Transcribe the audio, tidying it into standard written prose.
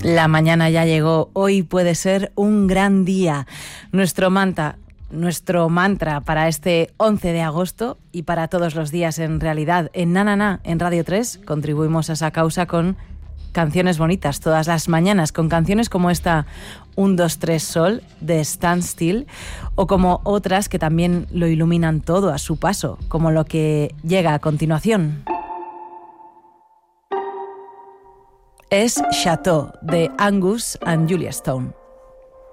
La mañana ya llegó, hoy puede ser un gran día. Nuestro mantra para este 11 de agosto y para todos los días en realidad en Na, en Radio 3, contribuimos a esa causa con canciones bonitas todas las mañanas, con canciones como esta 1, 2, 3 Sol de Stand Still, o como otras que también lo iluminan todo a su paso, como lo que llega a continuación. Es Chateau de Angus and Julia Stone.